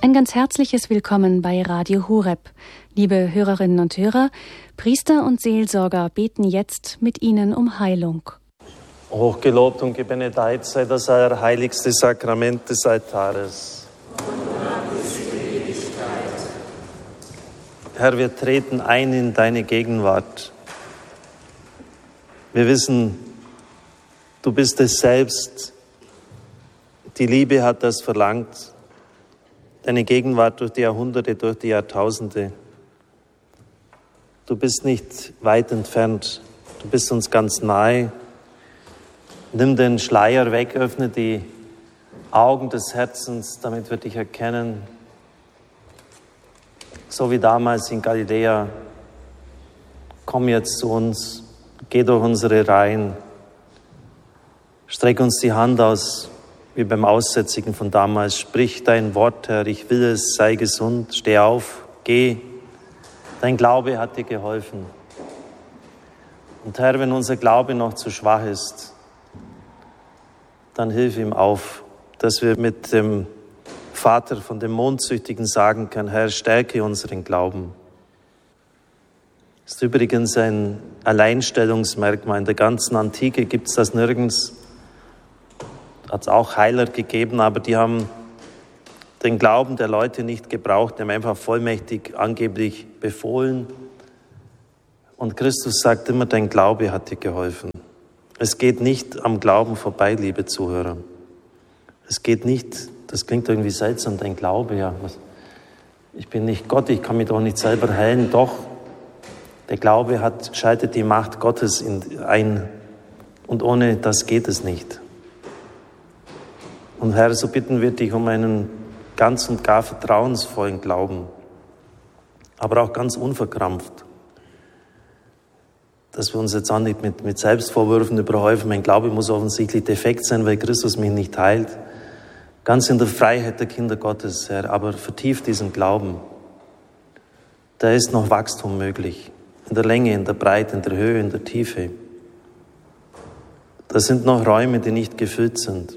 Ein ganz herzliches Willkommen bei Radio Horeb. Liebe Hörerinnen und Hörer, Priester und Seelsorger beten jetzt mit Ihnen um Heilung. Hochgelobt und gebenedeit sei das allerheiligste Sakrament des Altares. Herr, wir treten ein in deine Gegenwart. Wir wissen, du bist es selbst. Die Liebe hat das verlangt. Deine Gegenwart durch die Jahrhunderte, durch die Jahrtausende. Du bist nicht weit entfernt. Du bist uns ganz nahe. Nimm den Schleier weg, öffne die Augen des Herzens, damit wir dich erkennen. So wie damals in Galiläa. Komm jetzt zu uns, geh durch unsere Reihen. Streck uns die Hand aus, wie beim Aussätzigen von damals. Sprich dein Wort, Herr, ich will es, sei gesund, steh auf, geh. Dein Glaube hat dir geholfen. Und Herr, wenn unser Glaube noch zu schwach ist, dann hilf ihm auf, dass wir mit dem Vater von dem Mondsüchtigen sagen können, Herr, stärke unseren Glauben. Das ist übrigens ein Alleinstellungsmerkmal. In der ganzen Antike gibt es das nirgends. Hat es auch Heiler gegeben, aber die haben den Glauben der Leute nicht gebraucht. Die haben einfach vollmächtig angeblich befohlen. Und Christus sagt immer, dein Glaube hat dir geholfen. Es geht nicht am Glauben vorbei, liebe Zuhörer. Es geht nicht, das klingt irgendwie seltsam, dein Glaube, ja. Ich bin nicht Gott, ich kann mich doch nicht selber heilen. Doch, der Glaube schaltet die Macht Gottes ein. Und ohne das geht es nicht. Und Herr, so bitten wir dich um einen ganz und gar vertrauensvollen Glauben, aber auch ganz unverkrampft. Dass wir uns jetzt auch nicht mit Selbstvorwürfen überhäufen. Mein Glaube muss offensichtlich defekt sein, weil Christus mich nicht heilt. Ganz in der Freiheit der Kinder Gottes, Herr, aber vertieft diesen Glauben. Da ist noch Wachstum möglich. In der Länge, in der Breite, in der Höhe, in der Tiefe. Da sind noch Räume, die nicht gefüllt sind.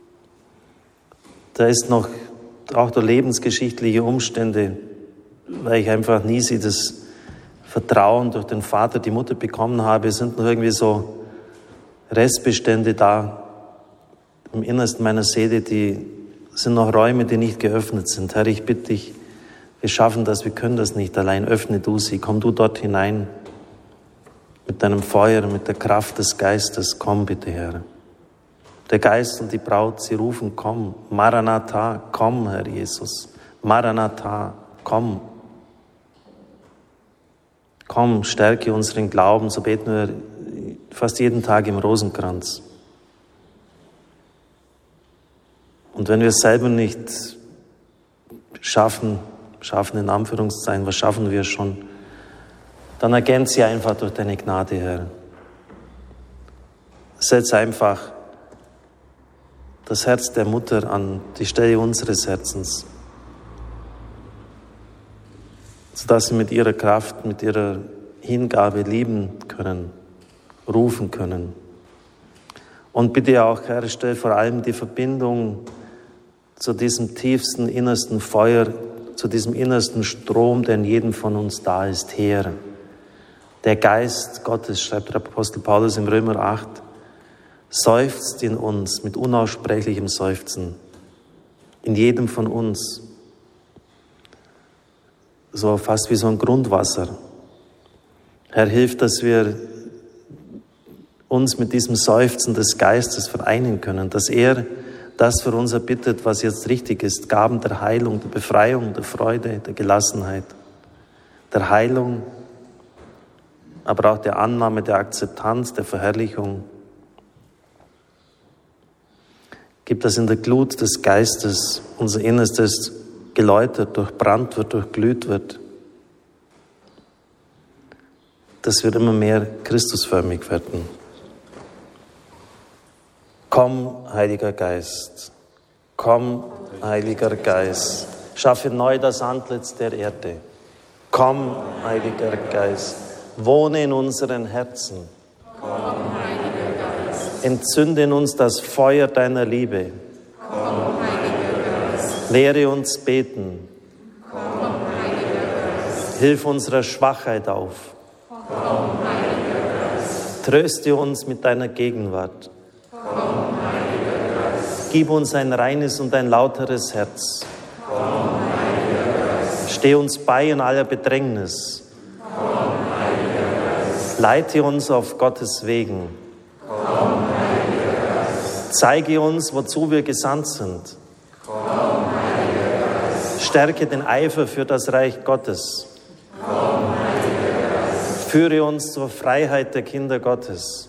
Da ist noch auch der lebensgeschichtliche Umstände, weil ich einfach nie das Vertrauen durch den Vater, die Mutter bekommen habe, sind noch irgendwie so Restbestände da im Innersten meiner Seele, die sind noch Räume, die nicht geöffnet sind. Herr, ich bitte dich, wir schaffen das, wir können das nicht allein. Öffne du sie, komm du dort hinein mit deinem Feuer, mit der Kraft des Geistes. Komm bitte, Herr. Der Geist und die Braut, sie rufen, komm. Maranatha, komm, Herr Jesus. Maranatha, komm. Komm, stärke unseren Glauben, so beten wir fast jeden Tag im Rosenkranz. Und wenn wir es selber nicht schaffen in Anführungszeichen, was schaffen wir schon, dann ergänze sie einfach durch deine Gnade, Herr. Setz einfach das Herz der Mutter an die Stelle unseres Herzens, sodass sie mit ihrer Kraft, mit ihrer Hingabe lieben können, rufen können. Und bitte auch, Herr, stell vor allem die Verbindung zu diesem tiefsten, innersten Feuer, zu diesem innersten Strom, der in jedem von uns da ist, her. Der Geist Gottes, schreibt der Apostel Paulus im Römer 8, seufzt in uns mit unaussprechlichem Seufzen, in jedem von uns, so fast wie so ein Grundwasser. Herr, hilf, dass wir uns mit diesem Seufzen des Geistes vereinen können, dass er das für uns erbittet, was jetzt richtig ist, Gaben der Heilung, der Befreiung, der Freude, der Gelassenheit, der Heilung, aber auch der Annahme, der Akzeptanz, der Verherrlichung. Gib, dass in der Glut des Geistes unser Innerstes geläutert, durchbrannt wird, durchglüht wird, dass wir immer mehr Christusförmig werden. Komm, Heiliger Geist, komm, Heiliger Geist, schaffe neu das Antlitz der Erde. Komm, Heiliger Geist, wohne in unseren Herzen. Komm, Heiliger Geist. Entzünde in uns das Feuer deiner Liebe. Komm, Heiliger Geist. Lehre uns beten. Hilf unserer Schwachheit auf. Tröste uns mit deiner Gegenwart. Gib uns ein reines und ein lauteres Herz. Steh uns bei in aller Bedrängnis. Leite uns auf Gottes Wegen. Zeige uns, wozu wir gesandt sind. Stärke den Eifer für das Reich Gottes. Führe uns zur Freiheit der Kinder Gottes.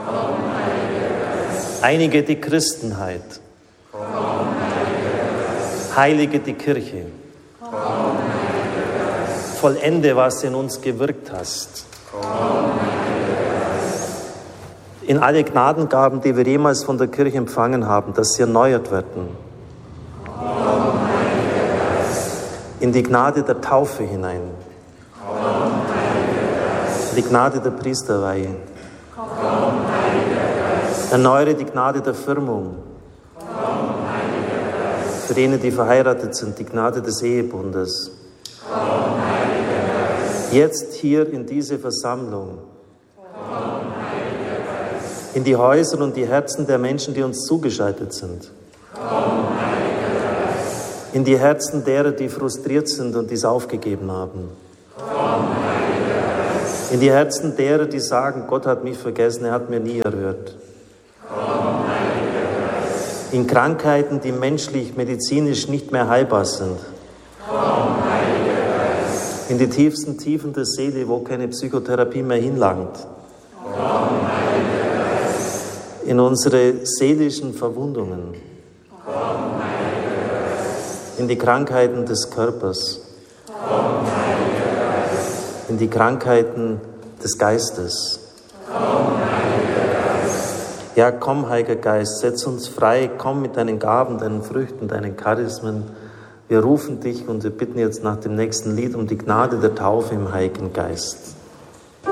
Einige die Christenheit. Heilige die Kirche. Vollende, was in uns gewirkt hast. In alle Gnadengaben, die wir jemals von der Kirche empfangen haben, dass sie erneuert werden. In die Gnade der Taufe hinein. Die Gnade der Priesterweihe. Erneuere die Gnade der Firmung. Für jene, die verheiratet sind, die Gnade des Ehebundes. Jetzt hier in diese Versammlung. In die Häuser und die Herzen der Menschen, die uns zugeschaltet sind. In die Herzen derer, die frustriert sind und dies aufgegeben haben. In die Herzen derer, die sagen, Gott hat mich vergessen, er hat mir nie erhört. In Krankheiten, die menschlich, medizinisch nicht mehr heilbar sind. In die tiefsten Tiefen der Seele, wo keine Psychotherapie mehr hinlangt. In unsere seelischen Verwundungen. In die Krankheiten des Körpers. In die Krankheiten des Geistes. Ja, komm, Heiliger Geist, setz uns frei, komm mit deinen Gaben, deinen Früchten, deinen Charismen. Wir rufen dich und wir bitten jetzt nach dem nächsten Lied um die Gnade der Taufe im Heiligen Geist.